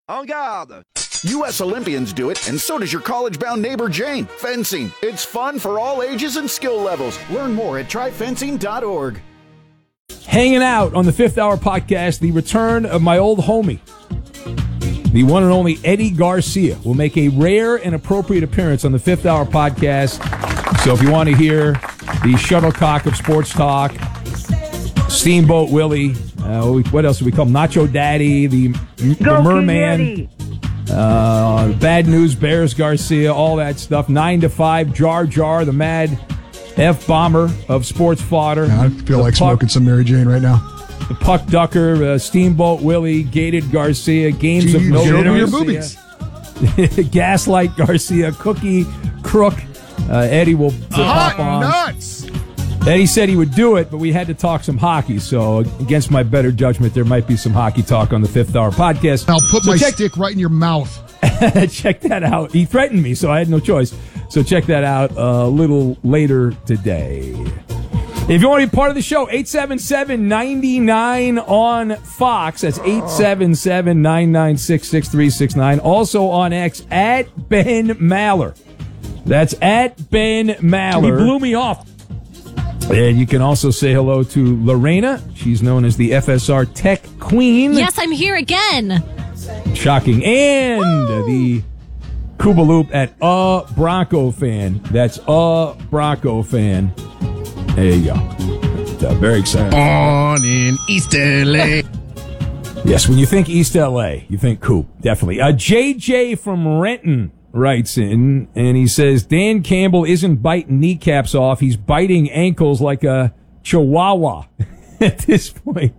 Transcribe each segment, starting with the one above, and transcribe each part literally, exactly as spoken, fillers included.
En garde! U S Olympians do it, and so does your college-bound neighbor Jane. Fencing. It's fun for all ages and skill levels. Learn more at try fencing dot org. Hanging out on the Fifth Hour podcast, the return of my old homie, the one and only Eddie Garcia, will make a rare and appropriate appearance on the Fifth Hour podcast. So if you want to hear the shuttlecock of sports talk, Steamboat Willie, uh, what else do we call him? Nacho Daddy, the, the Merman, uh, Bad News Bears Garcia, all that stuff. Nine to five, Jar Jar, the mad F-bomber of sports fodder. Yeah, I feel like puck, smoking some Mary Jane right now. The Puck Ducker, uh, Steamboat Willie, Gated Garcia, Games Jeez, of No your Garcia, Gaslight Garcia, Cookie Crook. Uh, Eddie will Hot pop on. Nuts! Eddie said he would do it, but we had to talk some hockey. So, against my better judgment, there might be some hockey talk on the Fifth Hour podcast. I'll put so my check, stick right in your mouth. Check that out. He threatened me, so I had no choice. So check that out a little later today. If you want to be part of the show, eight seven seven, nine nine on Fox. That's eight seven seven, nine nine six, six three six nine. Also on X, at Ben Maller. That's at Ben Maller. He blew me off. And you can also say hello to Lorena. She's known as the F S R Tech Queen. Yes, I'm here again. Shocking. And Woo! The Koobaloop at a Bronco fan. That's a Bronco fan. There you go. Uh, very excited. Born in East L A. Yes, when you think East L A, you think Coop. Definitely. Uh, J J from Renton writes in, and he says, Dan Campbell isn't biting kneecaps off. He's biting ankles like a chihuahua at this point.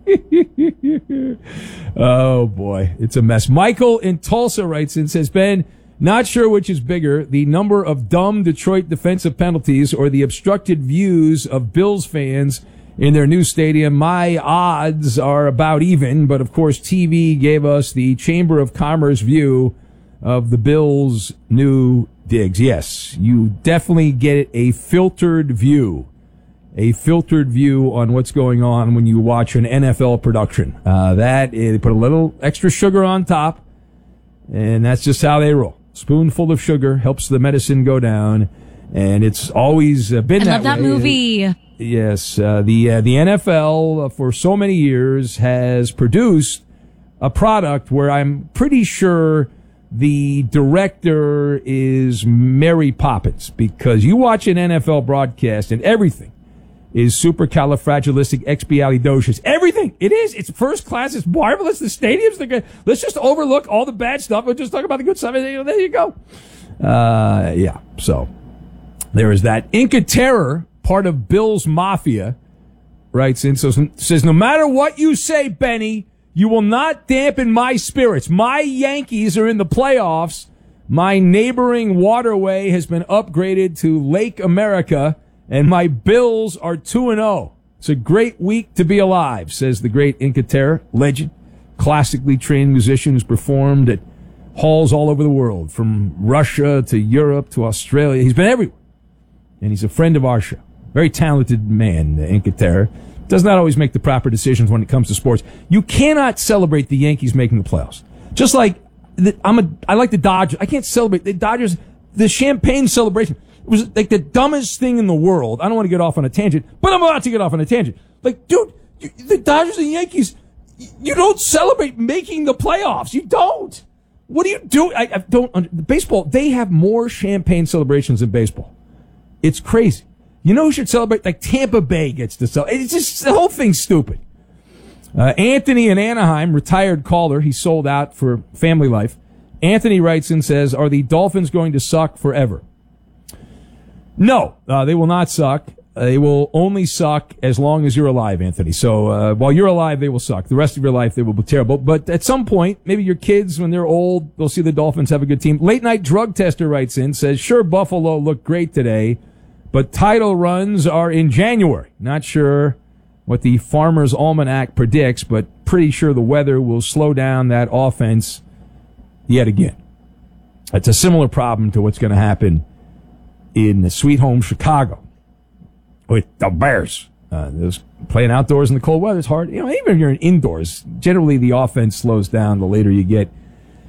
Oh, boy. It's a mess. Michael in Tulsa writes in, says, Ben, not sure which is bigger, the number of dumb Detroit defensive penalties or the obstructed views of Bills fans in their new stadium. My odds are about even, but of course T V gave us the Chamber of Commerce view of the Bills' new digs. Yes, you definitely get a filtered view. A filtered view on what's going on when you watch an N F L production. Uh, that, they put a little extra sugar on top, and that's just how they roll. Spoonful of sugar helps the medicine go down, and it's always uh, been I that love that way. movie. Yes, uh, the uh, the N F L uh, for so many years has produced a product where I'm pretty sure the director is Mary Poppins, because you watch an N F L broadcast and everything is supercalifragilisticexpialidocious. Everything. It is. It's first class. It's marvelous. The stadiums, they're good. Let's just overlook all the bad stuff and just talk about the good stuff. There you go. Uh, yeah. So there is that. Inca Terror, part of Bill's Mafia, writes in, so says, no matter what you say, Benny, you will not dampen my spirits. My Yankees are in the playoffs. My neighboring waterway has been upgraded to Lake America, and my Bills are two and oh. It's a great week to be alive, says the great Inca Terror, legend, classically trained musician who's performed at halls all over the world, from Russia to Europe to Australia. He's been everywhere, and he's a friend of our show. Very talented man, Inca Terror. Does not always make the proper decisions when it comes to sports. You cannot celebrate the Yankees making the playoffs. Just like the, I'm a, I like the Dodgers. I can't celebrate the Dodgers. The champagne celebration, it was like the dumbest thing in the world. I don't want to get off on a tangent, but I'm about to get off on a tangent. Like, dude, you, the Dodgers and Yankees, you don't celebrate making the playoffs. You don't. What do you do? I, I don't. Baseball, they have more champagne celebrations than baseball. It's crazy. You know who should celebrate? Like Tampa Bay gets to celebrate. It's just, the whole thing's stupid. Uh, Anthony in Anaheim, retired caller. He sold out for family life. Anthony writes and says, are the Dolphins going to suck forever? No, uh, they will not suck. Uh, they will only suck as long as you're alive, Anthony. So uh, while you're alive, they will suck. The rest of your life, they will be terrible. But at some point, maybe your kids, when they're old, they'll see the Dolphins have a good team. Late Night Drug Tester writes in, says, sure, Buffalo looked great today, but title runs are in January. Not sure what the Farmer's Almanac predicts, but pretty sure the weather will slow down that offense yet again. It's a similar problem to what's going to happen in the Sweet Home Chicago with the Bears. Uh, those playing outdoors in the cold weather is hard. You know, even if you're indoors, generally the offense slows down the later you get